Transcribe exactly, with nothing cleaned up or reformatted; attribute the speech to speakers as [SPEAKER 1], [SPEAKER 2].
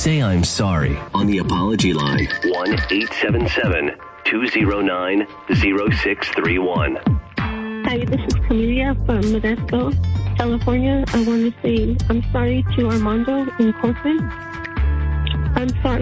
[SPEAKER 1] say I'm sorry.
[SPEAKER 2] On the apology line, one eight seven seven, two zero nine, zero six three one.
[SPEAKER 3] Hi, this is Camelia from Modesto, California. I want to say I'm sorry to Armando in Cortland. I'm sorry.